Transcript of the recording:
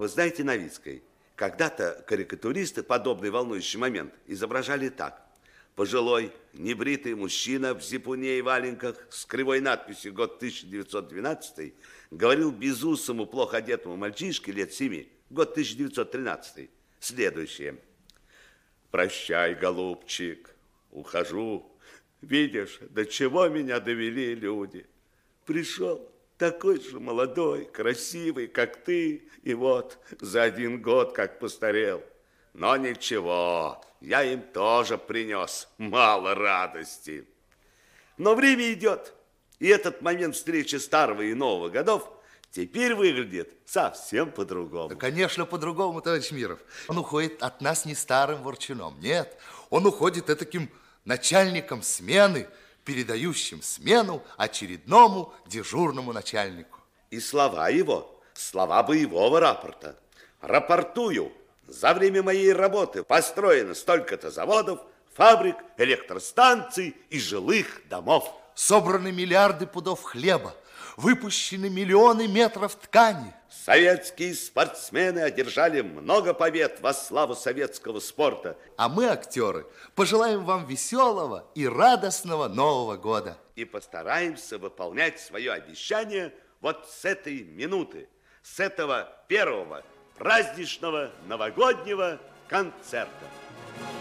Вы знаете, Новицкой, когда-то карикатуристы подобный волнующий момент изображали так. Пожилой, небритый мужчина в зипуне и валенках с кривой надписью «Год 1912» говорил безусому, плохо одетому мальчишке лет 7, год 1913, следующее. «Прощай, голубчик, ухожу. Видишь, до чего меня довели люди. Пришел такой же молодой, красивый, как ты, и вот за 1 год как постарел. Но ничего, я им тоже принес мало радости». Но время идет, и этот момент встречи старого и нового годов теперь выглядит совсем по-другому. Да, конечно, по-другому, товарищ Миров. Он уходит от нас не старым ворчуном, нет. Он уходит таким начальником смены, передающим смену очередному дежурному начальнику. И слова его, слова боевого рапорта. Рапортую. За время моей работы построено столько-то заводов, фабрик, электростанций и жилых домов. Собраны миллиарды пудов хлеба, выпущены миллионы метров ткани. Советские спортсмены одержали много побед во славу советского спорта. А мы, актеры, пожелаем вам веселого и радостного Нового года. И постараемся выполнять свое обещание вот с этой минуты, с этого первого праздничного новогоднего концерта.